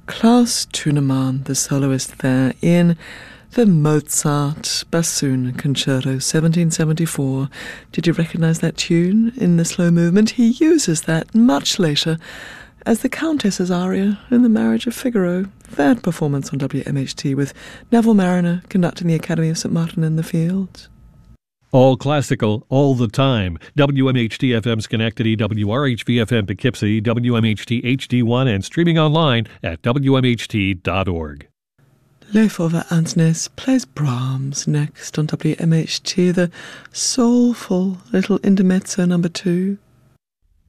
Klaus Thunemann, the soloist there, in the Mozart Bassoon Concerto, 1774. Did you recognize that tune in the slow movement? He uses that much later as the Countess's aria in The Marriage of Figaro. That performance on WMHT with Neville Mariner conducting the Academy of St. Martin in the Fields. All classical, all the time. WMHT FM Schenectady, WRHV FM Poughkeepsie, WMHT HD1, and streaming online at WMHT.org. Leif-Ove Ansnes plays Brahms next on WMHT, the soulful little intermezzo number 2.